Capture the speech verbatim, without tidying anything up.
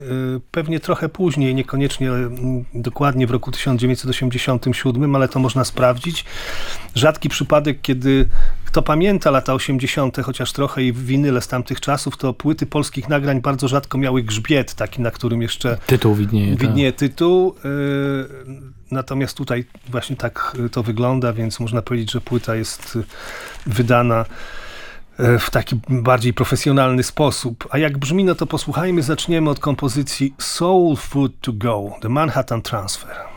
Pewnie trochę później, niekoniecznie dokładnie w roku tysiąc dziewięćset osiemdziesiątym siódmym, ale to można sprawdzić. Rzadki przypadek, kiedy kto pamięta lata osiemdziesiąte, chociaż trochę i winyle z tamtych czasów, to płyty polskich nagrań bardzo rzadko miały grzbiet, taki, na którym jeszcze tytuł widnieje. widnieje tytuł. Natomiast tutaj właśnie tak to wygląda, więc można powiedzieć, że płyta jest wydana w taki bardziej profesjonalny sposób. A jak brzmi, no to posłuchajmy, zaczniemy od kompozycji Soul Food to Go, The Manhattan Transfer.